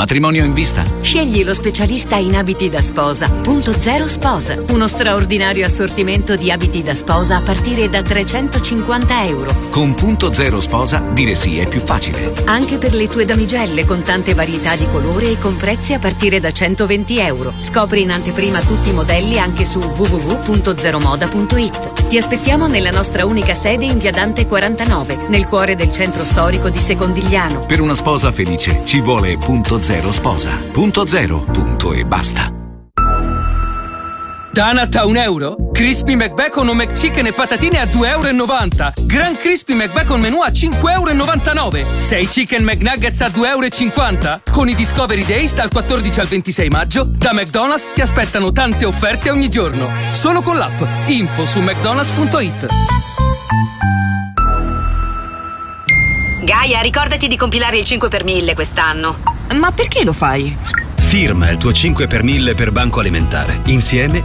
Matrimonio in vista? Scegli lo specialista in abiti da sposa. Punto Zero Sposa. Uno straordinario assortimento di abiti da sposa a partire da €350. Con Punto Zero Sposa dire sì è più facile. Anche per le tue damigelle, con tante varietà di colore e con prezzi a partire da €120. Scopri in anteprima tutti i modelli anche su www.zeromoda.it. Ti aspettiamo nella nostra unica sede in via Dante 49, nel cuore del centro storico di Secondigliano. Per una sposa felice ci vuole Punto Zero Sposa. Punto zero, punto e basta. Donut a €1? Crispy McBacon o McChicken e patatine a €2,90. Grand Crispy McBacon menù a €5,99. 6 Chicken McNuggets a €2,50. Con i Discovery Days dal 14 al 26 maggio, da McDonald's ti aspettano tante offerte ogni giorno. Solo con l'app. Info su mcdonalds.it. Gaia, ricordati di compilare il 5 per 1000 quest'anno. Ma perché lo fai? Firma il tuo 5 per 1000 per Banco Alimentare. Insieme